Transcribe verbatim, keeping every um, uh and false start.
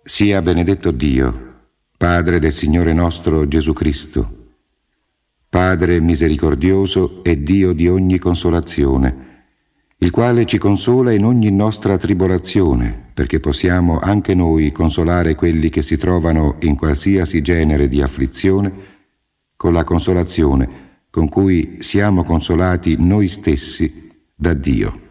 Sia benedetto Dio, Padre del Signore nostro Gesù Cristo, Padre misericordioso e Dio di ogni consolazione, il quale ci consola in ogni nostra tribolazione, perché possiamo anche noi consolare quelli che si trovano in qualsiasi genere di afflizione, con la consolazione con cui siamo consolati noi stessi da Dio.